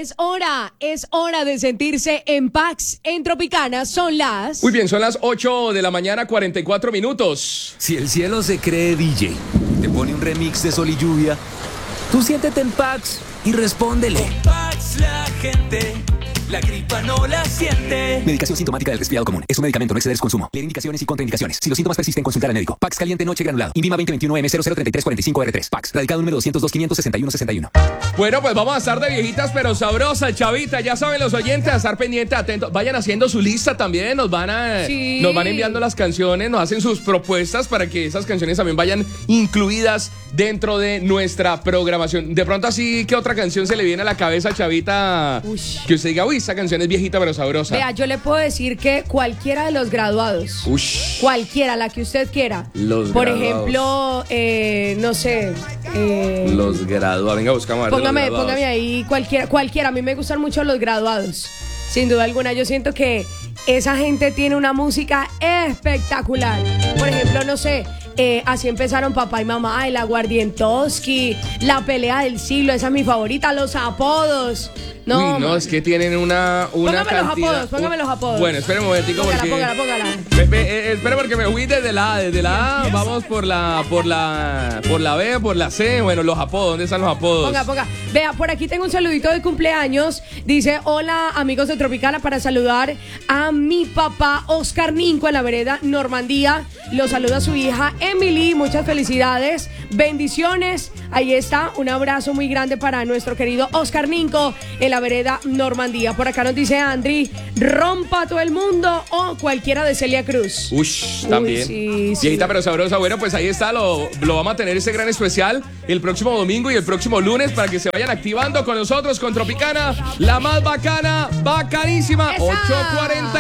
Es hora de sentirse en Pax. En Tropicana son las... Muy bien, son las 8 de la mañana, 44 minutos. Si el cielo se cree DJ, te pone un remix de Sol y Lluvia, tú siéntete en Pax y respóndele. Con Pax la gente, la gripa no la siente. Medicación sintomática del resfriado común. Es un medicamento, no exceder su consumo. Leer indicaciones y contraindicaciones. Si los síntomas persisten, consultar al médico. Pax caliente noche granulado. INVIMA 2021M003345R3. Pax. Radicado número 202-561-61. Bueno, pues vamos a estar de viejitas pero sabrosas, chavita. Ya saben los oyentes, a estar pendientes, atentos. Vayan haciendo su lista también. Nos van enviando las canciones, nos hacen sus propuestas para que esas canciones también vayan incluidas dentro de nuestra programación. De pronto así, ¿qué otra canción se le viene a la cabeza, chavita? Que usted diga, uy, esta canción es viejita pero sabrosa. Vea, yo le puedo decir que cualquiera de los graduados, cualquiera, la que usted quiera. Por ejemplo, no sé. Los graduados. Venga, buscamos a ver. Póngame ahí cualquiera. A mí me gustan mucho los graduados. Sin duda alguna, yo siento que esa gente tiene una música espectacular. Por ejemplo, no sé, así empezaron Papá y Mamá, el Aguardientoski, La Pelea del Siglo, esa es mi favorita, Los Apodos. No, es que tienen una Póngame los apodos. Bueno, espera un momentico porque... Póngala. Espera porque me fui desde la A, vamos por la B, por la C, bueno, los apodos, ¿dónde están los apodos? Ponga. Vea, por aquí tengo un saludito de cumpleaños, dice, hola amigos de Tropicana, para saludar a mi papá Oscar Ninco en la vereda Normandía, lo saluda su hija Emily, muchas felicidades, bendiciones, ahí está, un abrazo muy grande para nuestro querido Oscar Ninco en la vereda Normandía. Por acá nos dice Andri, rompa todo el mundo o cualquiera de Celia Cruz. También. Sí. Viejita pero sabrosa. Bueno, pues ahí está, lo vamos a tener ese gran especial el próximo domingo y el próximo lunes para que se vayan activando con nosotros con Tropicana, la más bacana, bacanísima. 8:40.